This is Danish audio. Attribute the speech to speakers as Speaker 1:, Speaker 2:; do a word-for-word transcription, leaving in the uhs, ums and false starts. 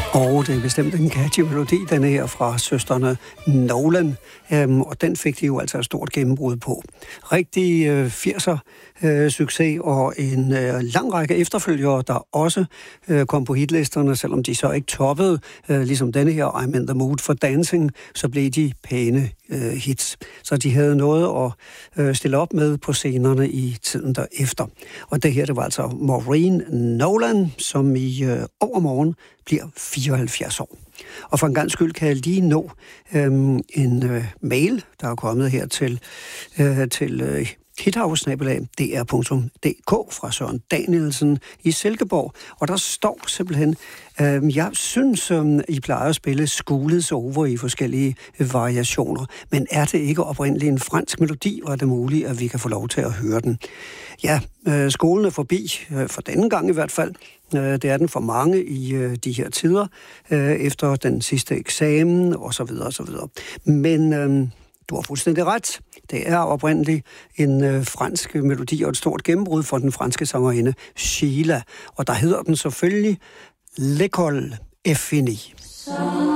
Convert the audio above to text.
Speaker 1: Og det er bestemt en catchy melodi, den her fra søstrene Nolan, øhm, og den fik de jo altså et stort gennembrud på. Rigtig øh, firser øh, succes og en øh, lang række efterfølgere, der også øh, kom på hitlisterne, selvom de så ikke toppede, øh, ligesom denne her, I'm in the mood for dancing, så blev de pæne øh, hits. Så de havde noget at øh, stille op med på scenerne i tiden derefter. Og det her, det var altså Maureen Nolan, som i øh, overmorgen bliver fireoghalvfjerds år. Og for en gang skyld kan jeg lige nå øhm, en øh, mail, der er kommet her til, øh, til øh, hithouse-snabelag d r punktum d k fra Søren Danielsen i Silkeborg. Og der står simpelthen, øh, jeg synes, øh, I plejer at spille School's Over i forskellige øh, variationer, men er det ikke oprindeligt en fransk melodi, og er det muligt, at vi kan få lov til at høre den? Ja, øh, skolen er forbi, øh, for denne gang i hvert fald. Det er den for mange i øh, de her tider, øh, efter den sidste eksamen osv. osv. Men øh, du har fuldstændig ret. Det er oprindeligt en øh, fransk melodi og et stort gennembrud for den franske sangerinde Sheila. Og der hedder den selvfølgelig L'école est finie.